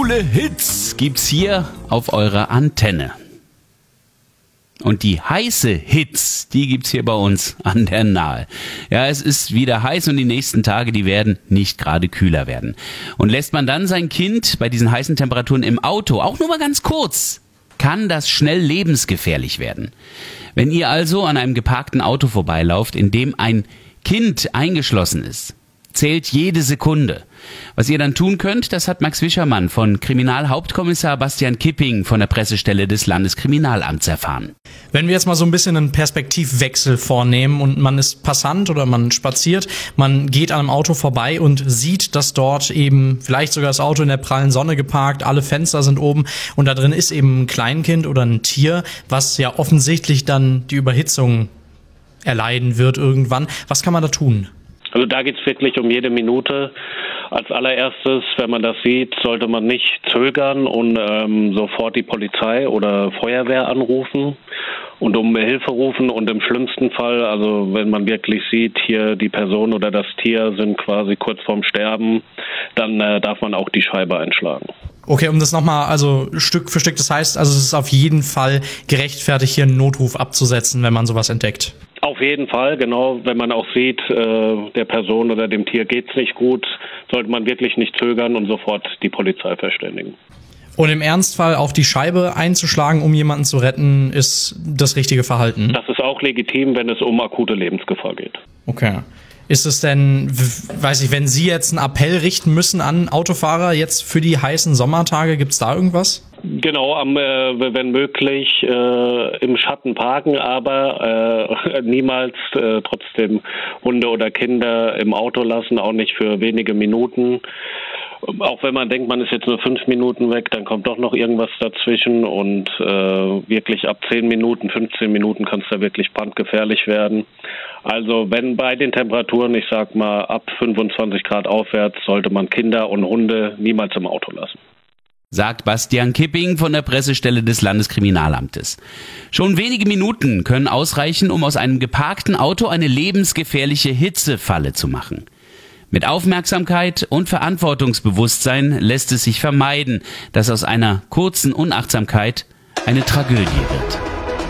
Coole Hits gibt's hier auf eurer Antenne. Und die heiße Hits, die gibt's hier bei uns an der Nahe. Ja, es ist wieder heiß und die nächsten Tage, die werden nicht gerade kühler werden. Und lässt man dann sein Kind bei diesen heißen Temperaturen im Auto, auch nur mal ganz kurz, kann das schnell lebensgefährlich werden. Wenn ihr also an einem geparkten Auto vorbeilauft, in dem ein Kind eingeschlossen ist, zählt jede Sekunde. Was ihr dann tun könnt, das hat Max Wischermann von Kriminalhauptkommissar Bastian Kipping von der Pressestelle des Landeskriminalamts erfahren. Wenn wir jetzt mal so ein bisschen einen Perspektivwechsel vornehmen und man ist Passant oder man spaziert, man geht an einem Auto vorbei und sieht, dass dort eben vielleicht sogar das Auto in der prallen Sonne geparkt, alle Fenster sind oben und da drin ist eben ein Kleinkind oder ein Tier, was ja offensichtlich dann die Überhitzung erleiden wird irgendwann. Was kann man da tun? Also da geht es wirklich um jede Minute. Als allererstes, wenn man das sieht, sollte man nicht zögern und sofort die Polizei oder Feuerwehr anrufen und um Hilfe rufen. Und im schlimmsten Fall, also wenn man wirklich sieht, hier die Person oder das Tier sind quasi kurz vorm Sterben, dann darf man auch die Scheibe einschlagen. Okay, um das nochmal, also Stück für Stück, das heißt, also es ist auf jeden Fall gerechtfertigt, hier einen Notruf abzusetzen, wenn man sowas entdeckt. Auf jeden Fall, genau. Wenn man auch sieht, der Person oder dem Tier geht's nicht gut, sollte man wirklich nicht zögern und sofort die Polizei verständigen. Und im Ernstfall auch die Scheibe einzuschlagen, um jemanden zu retten, ist das richtige Verhalten? Das ist auch legitim, wenn es um akute Lebensgefahr geht. Okay. Ist es denn, weiß ich, wenn Sie jetzt einen Appell richten müssen an Autofahrer jetzt für die heißen Sommertage, gibt's da irgendwas? Genau, wenn möglich im Schatten parken, aber niemals trotzdem Hunde oder Kinder im Auto lassen, auch nicht für wenige Minuten. Auch wenn man denkt, man ist jetzt nur 5 Minuten weg, dann kommt doch noch irgendwas dazwischen und wirklich ab 10 Minuten, 15 Minuten kann es da wirklich brandgefährlich werden. Also wenn bei den Temperaturen, ich sag mal ab 25 Grad aufwärts, sollte man Kinder und Hunde niemals im Auto lassen. Sagt Bastian Kipping von der Pressestelle des Landeskriminalamtes. Schon wenige Minuten können ausreichen, um aus einem geparkten Auto eine lebensgefährliche Hitzefalle zu machen. Mit Aufmerksamkeit und Verantwortungsbewusstsein lässt es sich vermeiden, dass aus einer kurzen Unachtsamkeit eine Tragödie wird.